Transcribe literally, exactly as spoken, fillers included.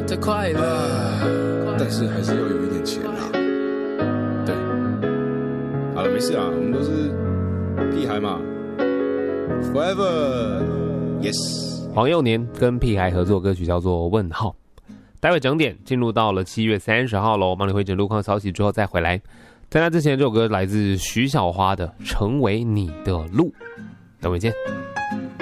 的快乐， 但是还是要有一点钱啊。 对， 好了，没事啊，我们都是屁孩嘛 ，Forever Yes。 黄佑年跟屁孩合作歌曲叫做《问号》。待会整点进入到了七月三十号喽，帮你回诊路况消息之后再回来。在那之前，这首歌来自徐小花的《成为你的路》，等会见。